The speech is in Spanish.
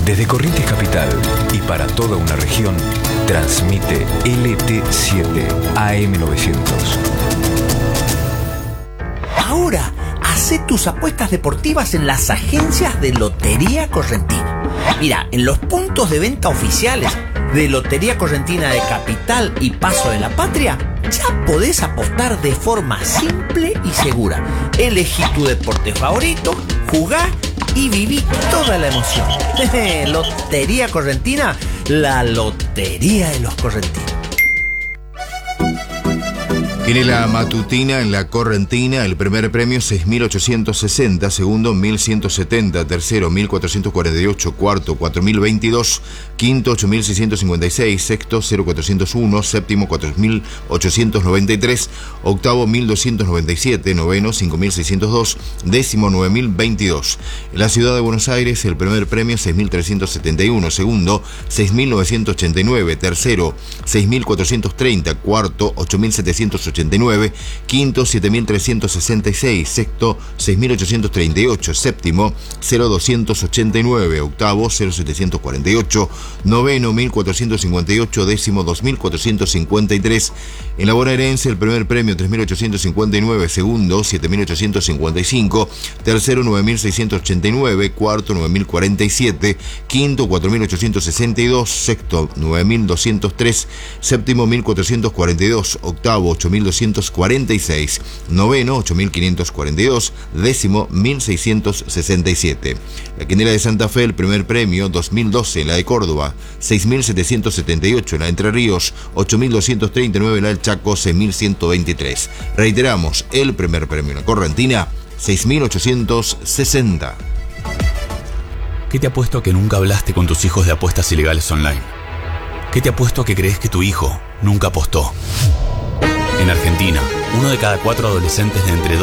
Desde Corrientes Capital y para toda una región, transmite LT7 AM900. Ahora, hacé tus apuestas deportivas en las agencias de Lotería Correntina. Mira, en los puntos de venta oficiales de Lotería Correntina de Capital y Paso de la Patria, ya podés apostar de forma simple y segura. Elegí tu deporte favorito, jugá y viví toda la emoción. Lotería Correntina, la lotería de los correntinos. Quinela matutina en la Correntina, el primer premio 6.860, segundo 1.170, tercero 1.448, cuarto 4.022, quinto 8.656, sexto 0.401, séptimo 4.893, octavo 1.297, noveno 5.602, décimo 9.022. En la ciudad de Buenos Aires, el primer premio 6.371, segundo 6.989, tercero 6.430, cuarto 8.789, quinto 7.366, sexto 6.838, séptimo 0.289, octavo 0.748, noveno 1.458, décimo 2.453. En la bonaerense el primer premio 3.859, segundo 7.855, tercero 9.689, cuarto 9.047, quinto 4.862, sexto 9.203, séptimo 1.442, octavo 8.246, noveno 8.542, décimo 1.667. La quinela de Santa Fe, el primer premio 2012, en la de Córdoba 6.778, en la de Entre Ríos 8.239, en la del Chaco 6.123. Reiteramos, el primer premio en la Correntina 6.860. ¿Qué te apuesto a que nunca hablaste con tus hijos de apuestas ilegales online? ¿Qué te apuesto a que crees que tu hijo nunca apostó? En Argentina, 1 de cada 4 adolescentes de entre